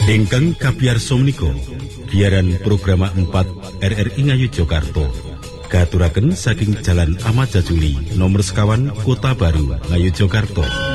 Ingkang kabiyarsa menika giaran programa 4 RRI Ngayogyakarta katuraken saking Jalan Ahmad Jajuli nomor sekawan Kota Baru Ngayogyakarta.